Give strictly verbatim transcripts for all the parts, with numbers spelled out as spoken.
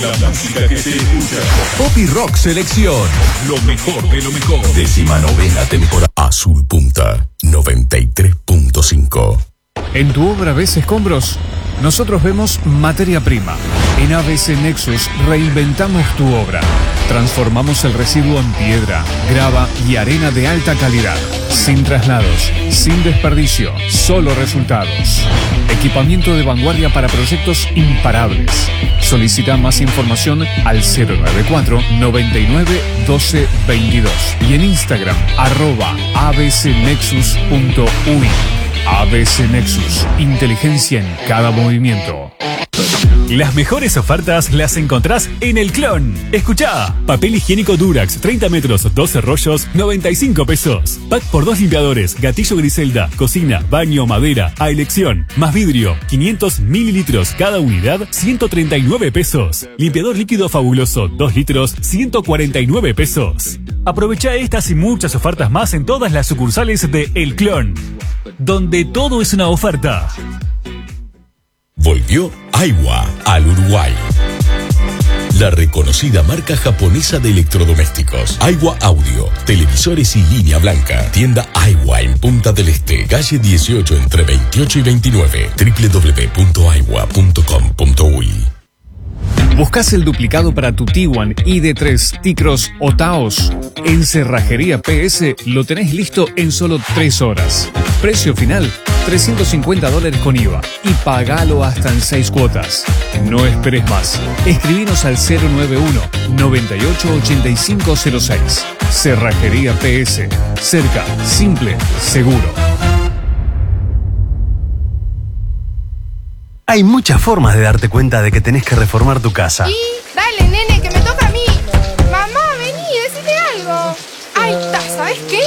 La música que se escucha. Pop y Rock Selección. Lo mejor de lo mejor. Décima novena temporada. Azul Punta noventa y tres punto cinco. En tu obra ves escombros, nosotros vemos materia prima. En A B C Nexus reinventamos tu obra. Transformamos el residuo en piedra, grava y arena de alta calidad. Sin traslados, sin desperdicio, solo resultados. Equipamiento de vanguardia para proyectos imparables. Solicita más información al cero nueve cuatro, noventa y nueve, doce, veintidós y en Instagram arroba abcnexus punto ui. A B C Nexus, inteligencia en cada movimiento. Las mejores ofertas las encontrás en El Clon. Escuchá, papel higiénico Durax, treinta metros, doce rollos, noventa y cinco pesos. Pack por dos limpiadores, gatillo Griselda, cocina, baño, madera, a elección. Más vidrio, quinientos mililitros cada unidad, ciento treinta y nueve pesos. Limpiador líquido fabuloso, dos litros, ciento cuarenta y nueve pesos. Aprovechá estas y muchas ofertas más en todas las sucursales de El Clon, donde todo es una oferta. Volvió Aiwa al Uruguay. La reconocida marca japonesa de electrodomésticos. Aiwa Audio, televisores y línea blanca. Tienda Aiwa en Punta del Este, calle dieciocho entre veintiocho y veintinueve. doble u doble u doble u punto aiwa punto com punto ui. ¿Buscas el duplicado para tu Tiguan, I D tres, T-Cross o Taos? En Cerrajería P S lo tenés listo en solo tres horas. Precio final, trescientos cincuenta dólares con I V A. Y pagalo hasta en seis cuotas. No esperes más. Escribinos al cero nueve uno, noventa y ocho, ochenta y cinco cero seis. Cerrajería P S. Cerca, simple, seguro. Hay muchas formas de darte cuenta de que tenés que reformar tu casa. Y dale, nene, que me toca a mí. Mamá, vení, decime algo. Ahí está, ¿sabes qué?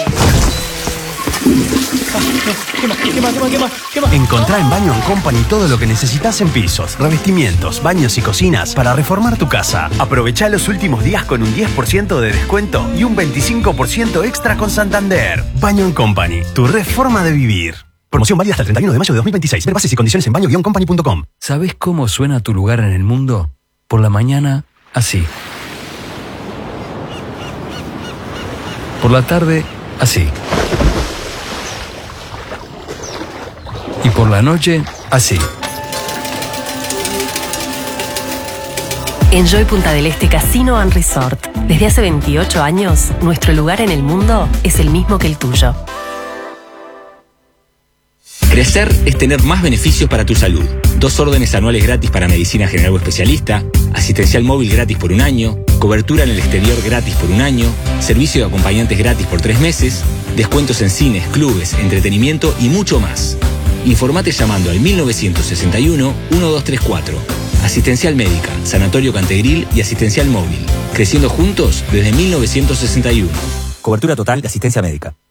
Quema, quema, quema, quema, quema. Encontrá en Baño and Company todo lo que necesitas en pisos, revestimientos, baños y cocinas para reformar tu casa. Aprovechá los últimos días con un diez por ciento de descuento y un veinticinco por ciento extra con Santander. Baño and Company, tu reforma de vivir. Promoción válida hasta el treinta y uno de mayo de dos mil veintiséis. Ver bases y condiciones en baño guion company punto com. ¿Sabés cómo suena tu lugar en el mundo? Por la mañana, así. Por la tarde, así. Y por la noche, así. Enjoy Punta del Este Casino and Resort. Desde hace veintiocho años, nuestro lugar en el mundo es el mismo que el tuyo. Crecer es tener más beneficios para tu salud. Dos órdenes anuales gratis para medicina general o especialista, asistencial móvil gratis por un año, cobertura en el exterior gratis por un año, servicio de acompañantes gratis por tres meses, descuentos en cines, clubes, entretenimiento y mucho más. Informate llamando al mil novecientos sesenta y uno, doce treinta y cuatro. Asistencial médica, sanatorio Cantegril y asistencial móvil. Creciendo juntos desde mil novecientos sesenta y uno. Cobertura total de asistencia médica.